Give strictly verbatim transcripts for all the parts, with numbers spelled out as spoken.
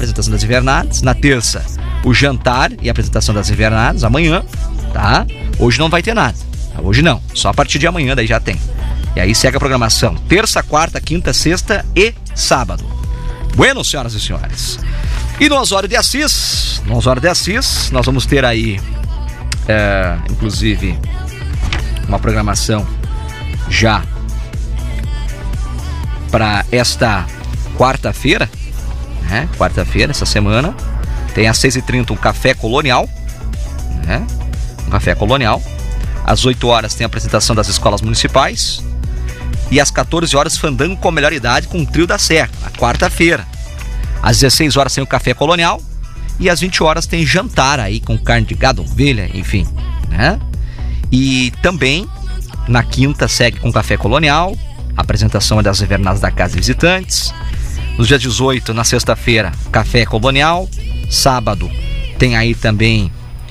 apresentação das Invernadas. Na terça, o jantar e a apresentação das Invernadas, amanhã, tá? Hoje não vai ter nada, hoje não, só a partir de amanhã daí já tem. E aí segue a programação, terça, quarta, quinta, sexta e sábado. Bueno, senhoras e senhores. E no Osório de Assis, no Osório de Assis, nós vamos ter aí, é, inclusive, uma programação já para esta quarta-feira, né? Quarta-feira, essa semana, tem às seis e trinta um café colonial, né? Um café colonial. Às oito horas tem a apresentação das escolas municipais. E às quatorze horas, fandango com a melhor idade com o Trio da Serra, na quarta-feira. Às dezesseis horas tem o café colonial. E às vinte horas tem jantar aí com carne de gado, ovelha, enfim, né? E também, na quinta, segue com café colonial. A apresentação é das Invernadas da Casa de Visitantes. No dia dezoito, na sexta-feira, café colonial. Sábado tem aí também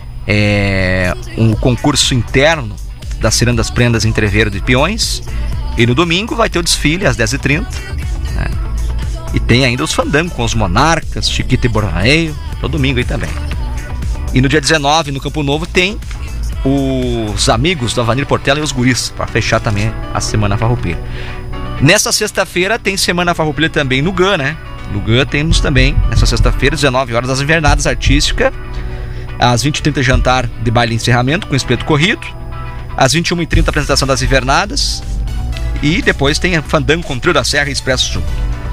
é, um concurso interno das Cirandas Prendas em Treveiro de Peões. E no domingo vai ter o desfile às dez e trinta, né? E tem ainda os fandangos com os Monarcas, Chiquita e Borraeio, no domingo aí também. E no dia dezenove, no Campo Novo, tem os amigos do Avanir Portela e os guris, para fechar também a Semana Farroupilha. Nessa sexta-feira tem Semana Farroupilha também no G A, né? No G A temos também, nessa sexta-feira, dezenove horas, as Invernadas Artísticas. Às vinte e trinta, jantar de baile e encerramento com espeto corrido. Às vinte e uma e trinta, apresentação das Invernadas. E depois tem fandango com Trio da Serra e Expresso Sul.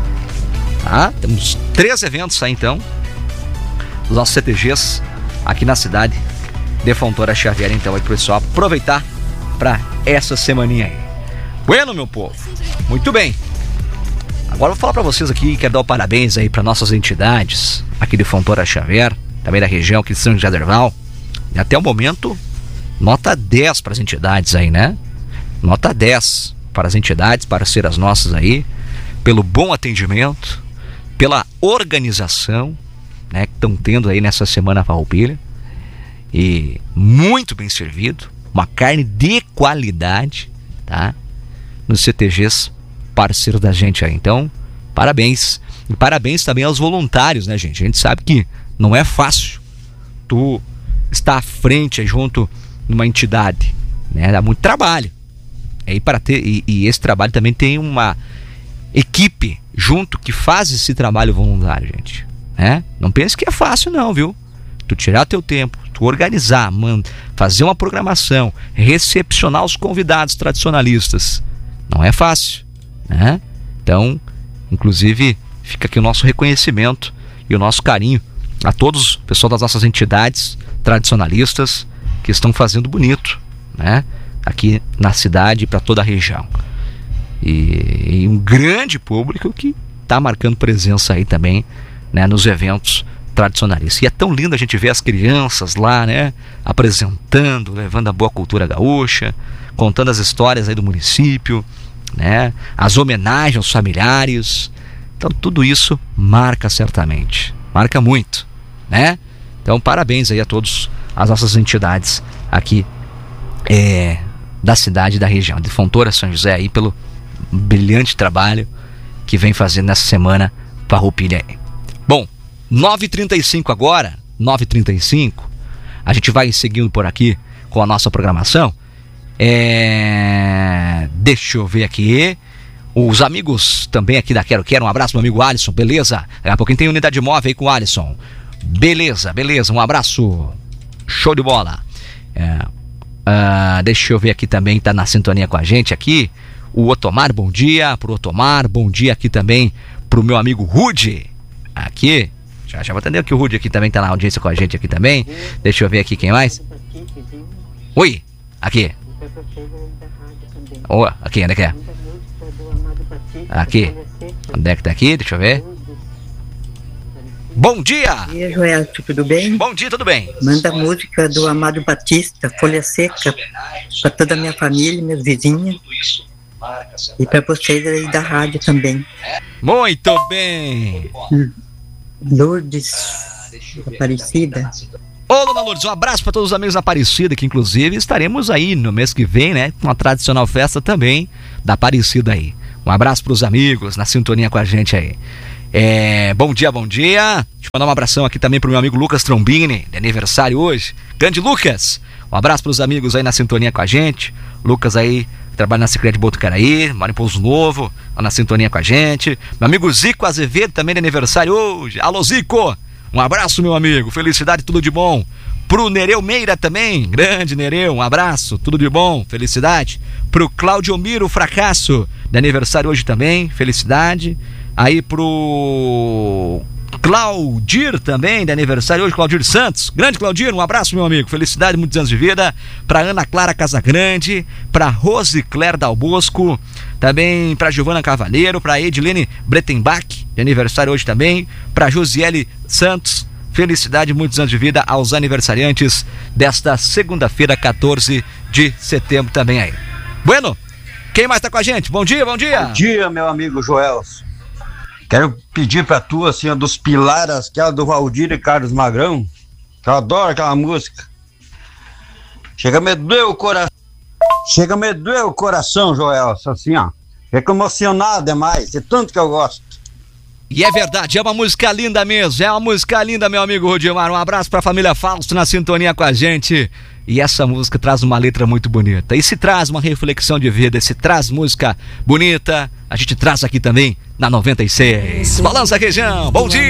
Tá? Temos três eventos aí então, os nossos C T Gs aqui na cidade de Fontoura Xavier, então aí pro pessoal aproveitar para essa semaninha aí. Bueno, meu povo, muito bem. Agora eu vou falar para vocês aqui, quero dar o parabéns aí para nossas entidades aqui de Fontoura Xavier, também da região aqui de São José do Herval. E até o momento, nota dez para as entidades aí, né? Nota dez para as entidades, parceiras nossas aí, pelo bom atendimento, pela organização, né, que estão tendo aí nessa Semana Farroupilha. E muito bem servido, uma carne de qualidade, tá? Nos C T Gs parceiros da gente aí. Então, parabéns. E parabéns também aos voluntários, né, gente? A gente sabe que não é fácil tu estar à frente aí, junto numa entidade, né? Dá muito trabalho. Aí para ter, e, e esse trabalho também tem uma equipe junto que faz esse trabalho voluntário, gente, né? Não pense que é fácil não, viu? Tu tirar teu tempo, tu organizar, man, fazer uma programação, recepcionar os convidados tradicionalistas, não é fácil, né? Então, inclusive, fica aqui o nosso reconhecimento e o nosso carinho a todos, o pessoal das nossas entidades tradicionalistas que estão fazendo bonito, né? Aqui na cidade e para toda a região. E, e um grande público que está marcando presença aí também, né, nos eventos tradicionalistas. E é tão lindo a gente ver as crianças lá, né, apresentando, levando a boa cultura gaúcha, contando as histórias aí do município, né, as homenagens aos familiares. Então tudo isso marca certamente, marca muito, né? Então parabéns aí a todos as nossas entidades aqui é, da cidade e da região de Fontoura, São José, aí pelo brilhante trabalho que vem fazendo nessa Semana Farroupilha aí. Bom, nove e trinta e cinco agora, nove e trinta e cinco, a gente vai seguindo por aqui com a nossa programação. É... Deixa eu ver aqui. Os amigos também aqui da Quero Quero, um abraço meu amigo Alisson, beleza? Daqui a pouquinho tem unidade móvel aí com o Alisson. Beleza, beleza, um abraço. Show de bola. É... Uh, deixa eu ver aqui também, tá na sintonia com a gente aqui o Otomar, bom dia pro Otomar, bom dia aqui também pro meu amigo Rude, aqui, já, já vou atender aqui o Rude aqui também, tá na audiência com a gente aqui também. Deixa eu ver aqui quem mais. Oi, aqui. Oh, aqui, onde é que é? Aqui, onde é que tá aqui, deixa eu ver. Bom dia! Bom dia, Joel, tudo bem? Bom dia, tudo bem. Manda a música do Amado Batista, Folha Seca, para toda a minha família, minhas vizinhas. E para vocês aí da rádio também. Muito bem! Lourdes Aparecida. Ô, dona Lourdes, um abraço para todos os amigos da Aparecida, que inclusive estaremos aí no mês que vem, né? Com a tradicional festa também da Aparecida aí. Um abraço para os amigos na sintonia com a gente aí. É, bom dia, bom dia. Deixa eu mandar um abração aqui também pro meu amigo Lucas Trombini, de aniversário hoje. Grande Lucas, um abraço pros amigos aí na sintonia com a gente. Lucas aí, que trabalha na Secretaria de Botucaraí, mora em Pouso Novo, lá na sintonia com a gente. Meu amigo Zico Azevedo, também de aniversário hoje. Alô, Zico, um abraço, meu amigo, felicidade, tudo de bom. Pro Nereu Meira também, grande Nereu, um abraço, tudo de bom, felicidade. Pro Claudio Miro Fracasso, de aniversário hoje também, felicidade. Aí pro Claudir também, de aniversário hoje, Claudir Santos, grande Claudir, um abraço, meu amigo, felicidade, muitos anos de vida. Pra Ana Clara Casagrande, pra Rose Claire Dalbosco, também pra Giovana Cavaleiro, pra Edilene Bretenbach, de aniversário hoje também, pra Josiele Santos, felicidade, muitos anos de vida aos aniversariantes desta segunda-feira, quatorze de setembro também aí. Bueno, quem mais tá com a gente? Bom dia, bom dia. Bom dia, meu amigo Joelson. Quero pedir pra tu, assim, ó, dos Pilaras, aquela do Valdir e Carlos Magrão, que eu adoro aquela música. Chega a me doer o coração. Chega a me doer o coração, Joelson, assim, ó. Fico emocionado demais, de tanto que eu gosto. E é verdade, é uma música linda mesmo, é uma música linda, meu amigo Rudimar. Um abraço pra família Fausto na sintonia com a gente. E essa música traz uma letra muito bonita. E se traz uma reflexão de vida, se traz música bonita, a gente traz aqui também na noventa e seis. Balança Região, bom dia!